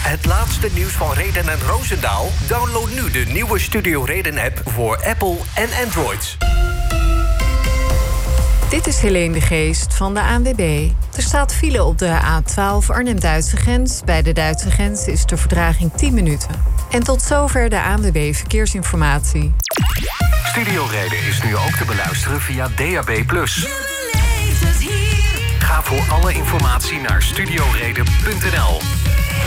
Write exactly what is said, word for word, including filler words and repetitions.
Het laatste nieuws van Reden en Roosendaal? Download nu de nieuwe Studio Reden-app voor Apple en Android. Dit is Helene de Geest van de A N W B. Er staat file op de A twaalf Arnhem-Duitse grens. Bij de Duitse grens is de vertraging tien minuten. En tot zover de A N W B Verkeersinformatie. Studio Reden is nu ook te beluisteren via D A B plus. Ga voor alle informatie naar studioreden punt n l.